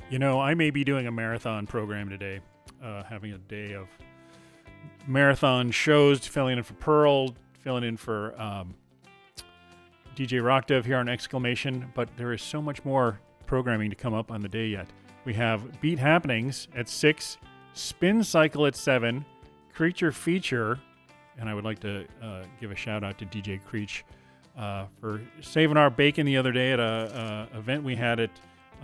You know, I may be doing a marathon program today, having a day of marathon shows, filling in for Pearl, filling in for DJ Rockdev here on Exclamation, but there is so much more programming to come up on the day yet. We have Beat Happenings at 6, Spin Cycle at 7, Creature Feature, and I would like to give a shout out to DJ Creech for saving our bacon the other day at a event we had at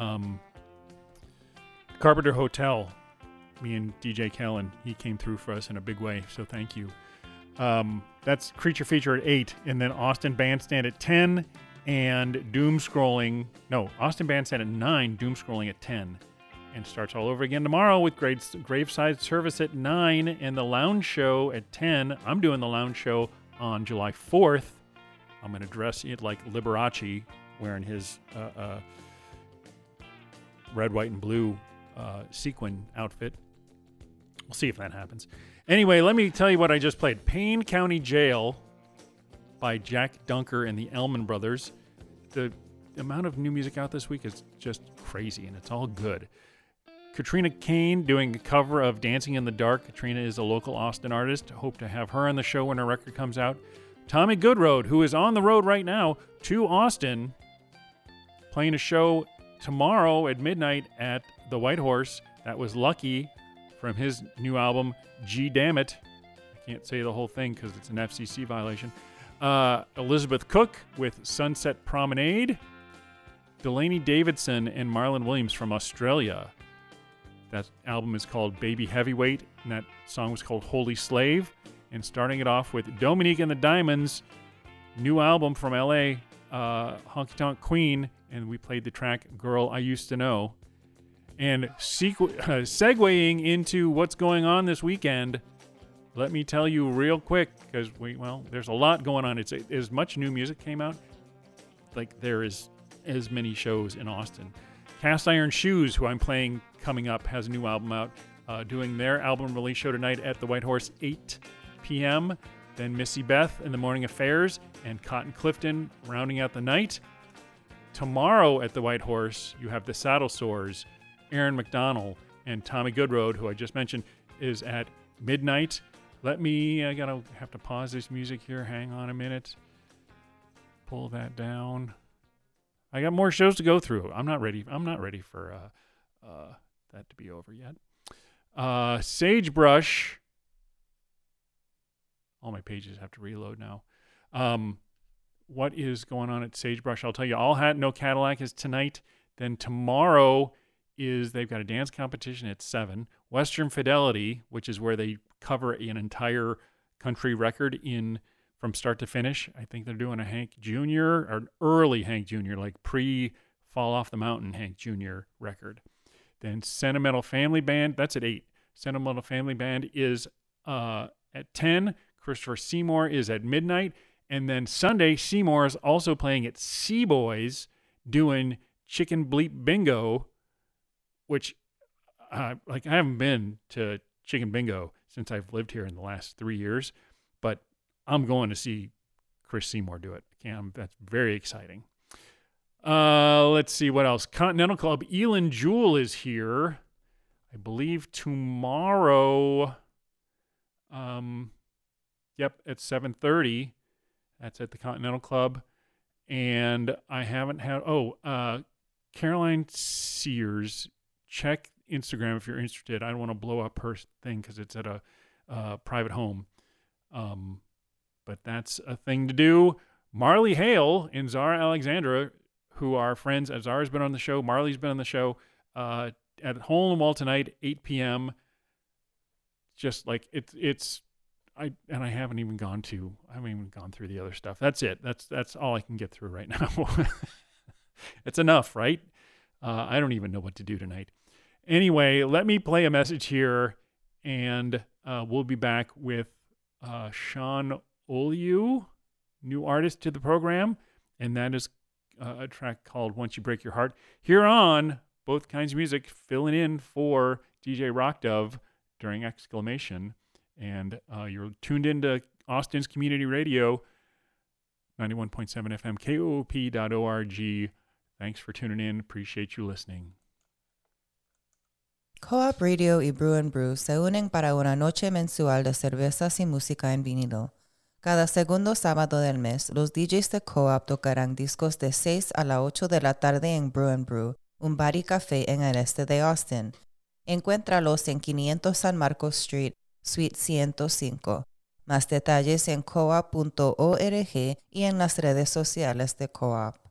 Carpenter Hotel. Me and DJ Kellen, he came through for us in a big way, so thank you. That's Creature Feature at 8, and then Austin Bandstand at 10, and Austin Bandstand at 9, Doom Scrolling at 10. And starts all over again tomorrow with Graveside Service at 9 and the Lounge Show at 10. I'm doing the Lounge Show on July 4th. I'm going to dress it like Liberace, wearing his red, white, and blue sequin outfit. We'll see if that happens. Anyway, let me tell you what I just played. Payne County Jail by Jack Dunker and the Elman Brothers. The amount of new music out this week is just crazy, and it's all good. Katrina Kane doing a cover of Dancing in the Dark. Katrina is a local Austin artist. Hope to have her on the show when her record comes out. Tommy Goodroad, who is on the road right now to Austin, playing a show tomorrow at midnight at the White Horse. That was Lucky from his new album, G Dammit. I can't say the whole thing because it's an FCC violation. Elizabeth Cook with Sunset Promenade. Delaney Davidson and Marlon Williams from Australia. That album is called Baby Heavyweight, and that song was called Holy Slave. And starting it off with Dominique and the Diamonds, new album from LA, Honky Tonk Queen, and we played the track Girl I Used to Know. And segueing into what's going on this weekend, let me tell you real quick, because there's a lot going on. It's as much new music came out, like there is as many shows in Austin. Cast Iron Shoes, who I'm playing coming up, has a new album out, doing their album release show tonight at the White Horse, 8 p.m. Then Missy Beth and the Morning Affairs and Cotton Clifton rounding out the night. Tomorrow at the White Horse, you have the Saddle Sores, Aaron McDonald, and Tommy Goodroad, who I just mentioned, is at midnight. I have to pause this music here. Hang on a minute. Pull that down. I got more shows to go through. I'm not ready for that to be over yet. Sagebrush. All my pages have to reload now. What is going on at Sagebrush? I'll tell you. All Hat, No Cadillac is tonight. Then tomorrow they've got a dance competition at 7. Western Fidelity, which is where they cover an entire country record from start to finish. I think they're doing a Hank Jr. or an early Hank Jr., like pre-Fall Off the Mountain Hank Jr. record. Then Sentimental Family Band, that's at 8. Sentimental Family Band is at 10. Christopher Seymour is at midnight. And then Sunday, Seymour is also playing at Seaboys doing Chicken Bleep Bingo, which I haven't been to Chicken Bingo since I've lived here in the last 3 years, but I'm going to see Chris Seymour do it. That's very exciting. Let's see what else. Continental Club, Elin Jewell is here. I believe tomorrow. At 7:30. That's at the Continental Club. And I haven't had... Caroline Sears. Check Instagram if you're interested. I don't want to blow up her thing because it's at a private home. But that's a thing to do. Marley Hale and Zara Alexandra, who are friends. Zara's been on the show. Marley's been on the show. At Hole in the Wall tonight, 8 p.m. Just like I haven't even gone through the other stuff. That's it. That's all I can get through right now. It's enough, right? I don't even know what to do tonight. Anyway, let me play a message here, and we'll be back with Sean Oliu, new artist to the program, and that is a track called Once You Break Your Heart. Here on Both Kinds of Music, filling in for DJ Rockdove during Exclamation, and you're tuned into Austin's Community Radio, 91.7 FM, KOOP.org. Thanks for tuning in. Appreciate you listening. Co-op Radio y Brew and Brew se unen para una noche mensual de cervezas y música en vinilo. Cada segundo sábado del mes, los DJs de Co-op tocarán discos de 6 a las 8 de la tarde en Brew and Brew, un bar y café en el este de Austin. Encuéntralos en 500 San Marcos Street, Suite 105. Más detalles en coop.org y en las redes sociales de Co-op.